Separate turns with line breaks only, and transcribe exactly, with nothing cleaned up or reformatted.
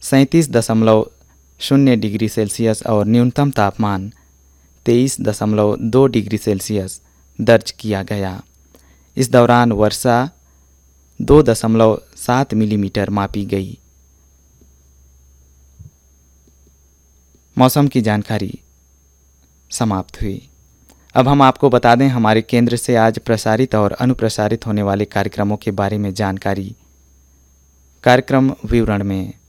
सैंतीस दशमलव शून्य डिग्री सेल्सियस और न्यूनतम तापमान तेईस दशमलव दो डिग्री सेल्सियस दर्ज किया गया। इस दौरान वर्षा दो दशमलव सात मिलीमीटर मापी गई। मौसम की जानकारी समाप्त हुई। अब हम आपको बता दें हमारे केंद्र से आज प्रसारित और अनुप्रसारित होने वाले कार्यक्रमों के बारे में जानकारी कार्यक्रम विवरण में।